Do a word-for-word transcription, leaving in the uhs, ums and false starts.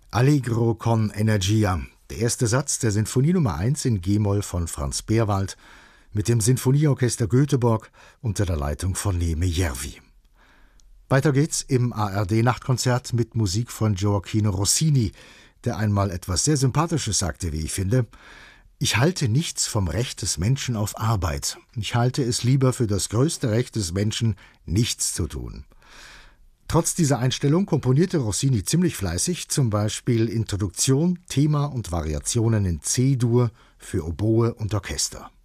Allegro con energia, der erste Satz der Sinfonie Nummer eins in G-Moll von Franz Beerwald mit dem Sinfonieorchester Göteborg unter der Leitung von Neeme Järvi. Weiter geht's im A R D-Nachtkonzert mit Musik von Gioachino Rossini, der einmal etwas sehr Sympathisches sagte, wie ich finde: Ich halte nichts vom Recht des Menschen auf Arbeit. Ich halte es lieber für das größte Recht des Menschen, nichts zu tun. Trotz dieser Einstellung komponierte Rossini ziemlich fleißig, zum Beispiel Introduktion, Thema und Variationen in C-Dur für Oboe und Orchester.